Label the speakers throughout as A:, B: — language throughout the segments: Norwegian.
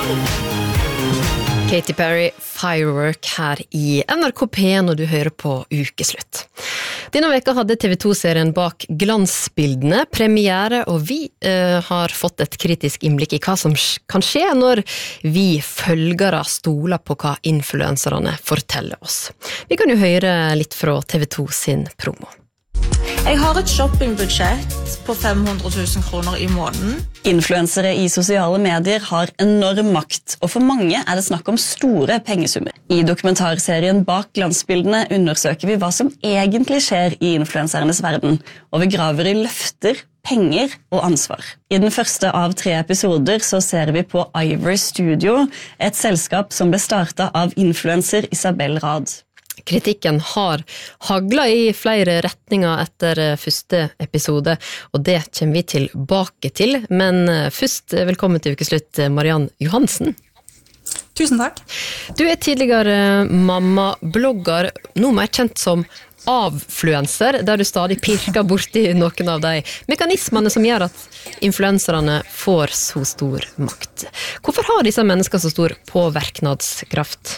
A: Katy Perry, Firework her i NRK P1 og du hører på Ukeslutt. Denne veka hadde TV2-serien Bak glansbildene premiere, og vi har fått et kritisk innblikk i hva som kan skje når vi følgere stoler på hva influenserne forteller oss. Vi kan jo høre litt fra TV2 sin promo.
B: Jeg har et shoppingbudsjett på 500 000 kroner i måneden.
C: Influensere i sosiale medier har enorm makt, og for mange er det snakk om store pengesummer. I dokumentarserien Bak glansbildene undersøker vi hva som egentlig skjer i influensernes verden, og vi graver i løfter, penger og ansvar. I den første av 3 episoder så ser vi på Iver Studio, et selskap som ble startet av influenser Isabel Rad.
A: Kritikken har haglet i flere retninger etter første episode, og det kommer vi tilbake til. Men først, velkommen til Ukeslutt, Mariann Johansen.
D: Tusen takk.
A: Du er tidligere mamma-blogger, nå mer kjent som avfluencer, der du stadig pirker borti noen av de mekanismene som gjør at influenserne får så stor makt. Hvorfor har disse menneskene så stor påvirkningskraft?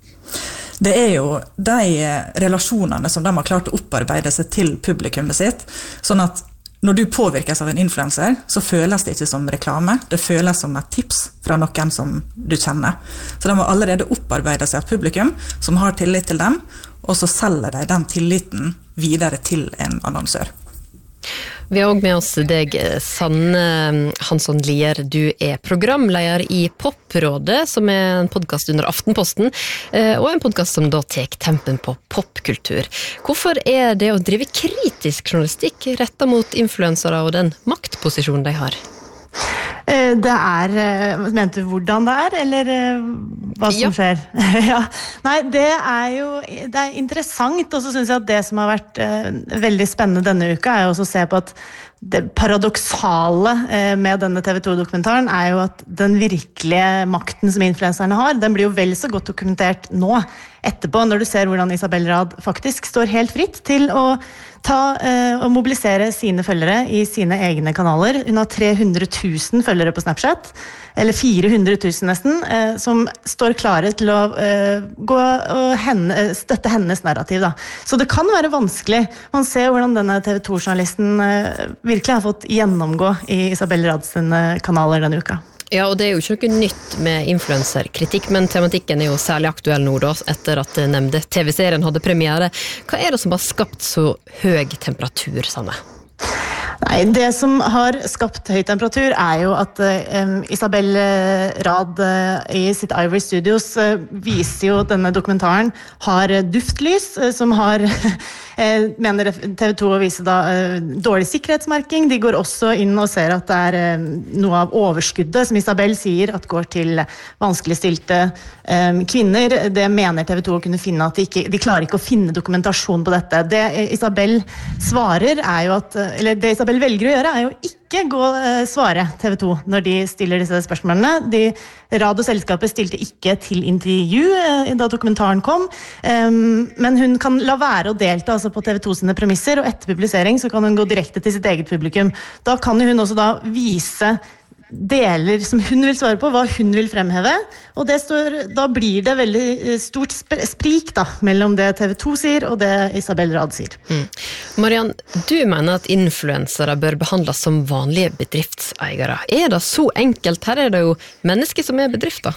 D: Det er jo de relasjonene som de har klart å opparbeide seg til publikummet sitt, sånn at når du påvirkes av en influencer, så føles det ikke som reklame, det føles som et tips fra noen som du kjenner. Så de har allerede opparbeidet seg et publikum som har tillit til dem, og så selger de den tilliten videre til en annonsør.
A: Vi har også med oss deg, Sanne Hansson Lier. Du er programleder i Poprådet, som er en podcast under Aftenposten, og en podcast som da tek tempen på popkultur. Hvorfor er det å drive kritisk journalistikk rettet mot influensere og den maktposisjonen de har?
E: Det mente du hvordan det er, eller hva som skjer? Ja. Nei, det er interessant, og så synes jeg at det som har vært veldig spennende denne uka er jo også å se på at det paradoksale med denne TV2-dokumentaren er jo at den virkelige makten som influenserne har, den blir jo vel så godt dokumentert nå, etterpå, når du ser hvordan Isabel Rad faktisk står helt fritt til å og mobilisere sine følgere i sine egne kanaler. Hun har 300 000 følgere på Snapchat, eller 400 000 nesten, som står klare til å gå og støtte hennes narrativ. Da. Så det kan være vanskelig. Man ser hvordan denne TV2-journalisten virkelig har fått gjennomgå i Isabel Rads kanaler denne uka.
A: Ja, og det er jo ikke noe nytt med influencerkritikk, men tematikken er jo særlig aktuell nå da, etter at nevnte TV-serien hadde premiere. Hva er det som har skapt så høy temperatur, Sanne?
E: Nei, det som har skapt høy temperatur er jo at Isabel Rad i sitt Ivory Studios viser jo denne dokumentaren har duftlys som har mener TV2 å vise da dårlig sikkerhetsmerking. De går også inn og ser at det er noe av overskuddet som Isabel sier at går til vanskeligstilte kvinner. Det mener TV2 å kunne finne at de klarer ikke å finne dokumentasjon på dette. Det Isabel svarer er jo at, eller det Isabel velger å gjøre er jo ikke gå svare TV2 når de stiller disse spørsmålene. Rad og selskapet stilte ikke til intervju da dokumentaren kom, men hun kan la være å delta altså på TV2 sine premisser, og etter publisering så kan hun gå direkte til sitt eget publikum. Da kan hun også da vise deler som hun vil svare på, hva hun vil fremheve, og da blir det veldig stort sprik da, mellom det TV2 sier og det Isabel Rad sier.
A: Mariann, du mener at influensere bør behandles som vanlige bedriftseiere. Er det så enkelt? Her er det jo mennesker som er bedrifter.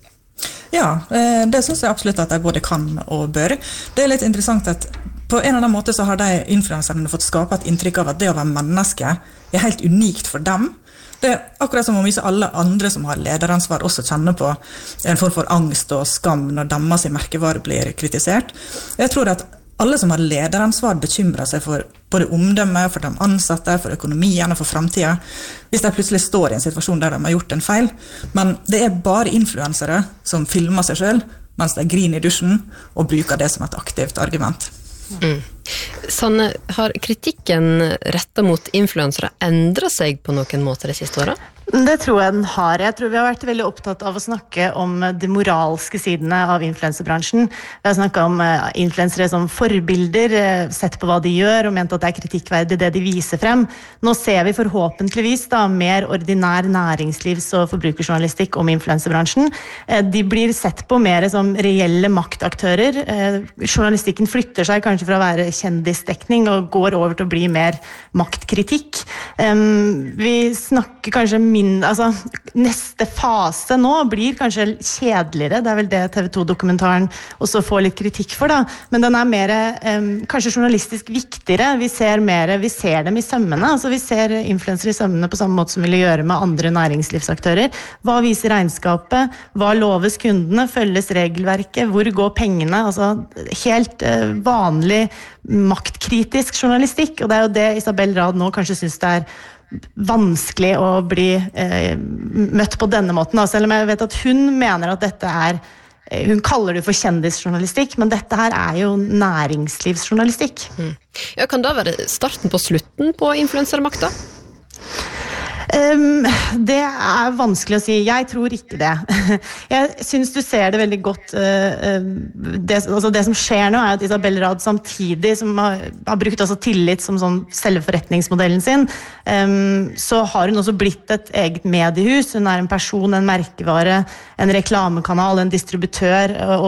D: Ja, det synes jeg absolutt at de både kan og bør. Det er litt interessant at på en eller annen måte så har de influenserne fått skape et inntrykk av at det å være menneske er helt unikt for dem. Det er akkurat som om ikke alle andre som har lederansvar også kjenner på en form for angst og skam når deres merkevare blir kritisert. Jeg tror at alle som har lederansvar bekymrer seg for både omdømme, for de ansatte, for økonomien og for fremtiden, hvis de plutselig står i en situasjon der de har gjort en feil. Men det er bare influensere som filmer seg selv mens de griner i dusjen og bruker det som et aktivt argument.
A: Sanne, har kritikken rettet mot influensere endret seg på noen måte de siste årene?
E: Det tror jeg den har. Jeg tror vi har vært veldig opptatt av å snakke om de moralske sidene av influencerbransjen. Vi har snakket om influensere som forbilder, sett på hva de gjør, og ment at det er kritikkverdig det de viser frem. Nå ser vi forhåpentligvis mer ordinær næringslivs- og forbrukerjournalistikk om influencerbransjen. De blir sett på mer som reelle maktaktører. Journalistikken flytter seg kanskje fra å være kjendisdekning og går over til å bli mer maktkritikk. Vi snakker kanskje neste fase nå blir kanskje kjedeligere, det er vel det TV2-dokumentaren også får litt kritikk for da, men den er mer kanskje journalistisk viktigere, vi ser dem i sømmene, altså vi ser influensere i sømmene på samme måte som vi vil gjøre med andre næringslivsaktører. Hva viser regnskapet? Hva loves kundene? Følges regelverket? Hvor går pengene? Altså helt vanlig maktkritisk journalistikk, og det er jo det Isabel Rad nå kanskje synes det er vanskelig å bli møtt på denne måten, selv om jeg vet at hun mener at dette hun kaller det for kjendisjournalistikk, men dette her er jo næringslivsjournalistikk.
A: Ja, kan det være starten på slutten på influencermakta?
E: Det er vanskelig å si. Jeg tror ikke det. Jeg synes du ser det veldig godt. Det som skjer nå er at Isabel Rad samtidig, som har brukt også tillit som sånn selve forretningsmodellen sin, så har hun også blitt et eget mediehus. Hun er en person, en merkevare, en reklamekanal, en distributør, og